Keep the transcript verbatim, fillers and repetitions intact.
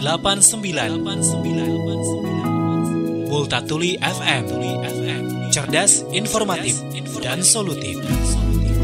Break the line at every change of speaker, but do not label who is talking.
delapan sembilan. Multatuli F M. Cerdas, informatif, dan solutif.